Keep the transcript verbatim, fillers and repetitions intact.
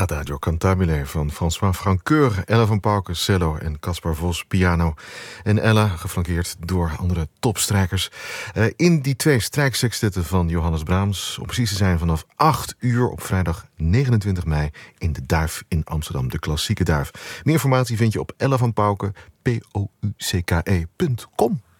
Adagio Cantabile van François Francoeur, Ella van Pauken, cello en Caspar Vos, piano. En Ella, geflankeerd door andere topstrijkers. Uh, in die twee strijksextetten van Johannes Brahms, om precies te zijn vanaf acht uur op vrijdag negenentwintig mei in de Duif in Amsterdam, de klassieke Duif. Meer informatie vind je op Ella van Pauken, P O U C K E punt com.